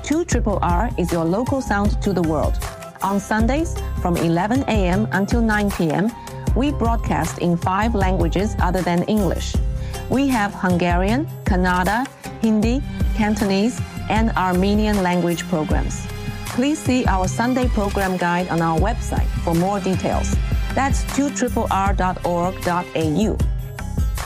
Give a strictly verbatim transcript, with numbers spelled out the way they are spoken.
two R R is your local sound to the world. On Sundays, from eleven a m until nine p m, we broadcast in five languages other than English. We have Hungarian, Kannada, Hindi, Cantonese, and Armenian language programs. Please see our Sunday program guide on our website for more details. That's two R R R dot org dot a u.